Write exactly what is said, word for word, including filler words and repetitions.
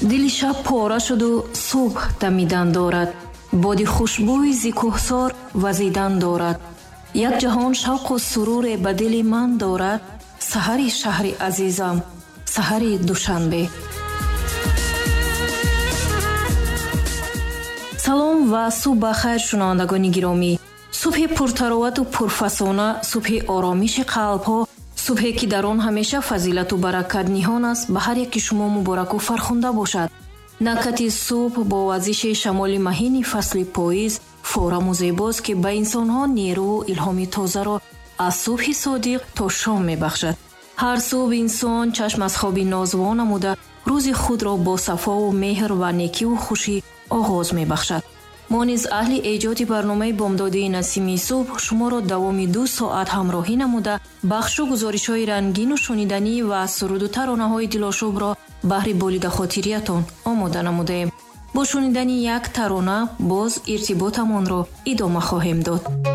дили шаб пора шуду субҳ дамидан дорад. боди хушбӯи зикӯҳсор вазидан дорад. як ҷаҳон шавқу суруре ба дили ман дорад. саҳари шаҳри азизам, саҳари душанбе. салом ва субҳ бахайр шунавандагони гиромӣ. субҳи пуртаровату пурфасона, субҳи оромиши қалбҳо, субҳе ки дар он ҳамеша фазилату баракат ниҳон аст, ба ҳар яки шумо мубораку фархунда бошад. накати субҳ бо вазиши шамоли маҳини фасли поиз фораму зебост ки ба инсонҳо нерӯву илҳоми тозаро аз субҳи содиқ то шом мебахшад. ҳар субҳ инсон чашм аз хоби нозво намуда рӯзи худро бо сафову меҳр ва некиву хушӣ оғоз мебахшад. мо низ аҳли эҷоди барномаи бомдодии Насими субҳ шуморо давоми ду соат ҳамроҳӣ намуда бахшу гузоришҳои рангину шуниданӣ ва суруду таронаҳои дилошӯбро баҳри болида хотириятон омода намудаем. бо шунидани як тарона боз иртиботамонро идома хоҳем дод.